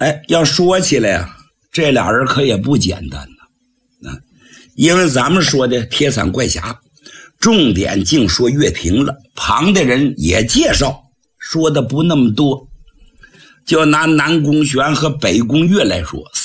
要说起来啊，这俩人可也不简单呢。因为咱们说的铁三怪侠，重点净说乐平了，旁的人也介绍，说的不那么多。就拿南宫玄和北宫岳来说，